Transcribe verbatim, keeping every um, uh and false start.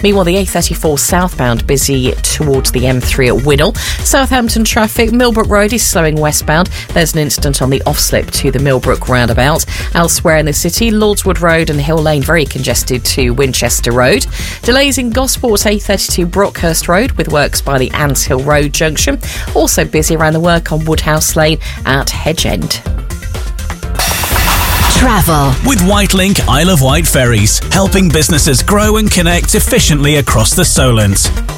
Meanwhile, the A thirty-four southbound busy towards the M three at Winnell. Southampton traffic, Millbrook Road is slowing westbound. There's an incident on the off-slip to the Millbrook roundabout. Elsewhere in the city, Lordswood Road and Hill Lane very congested to Winchester Road. Delays in Gosport A thirty-two Brockhurst Road with works by the Anshill Road junction. Also busy around the work on Woodhouse Lane at Hedge End. Travel with Whitelink Isle of Wight Ferries, helping businesses grow and connect efficiently across the Solent.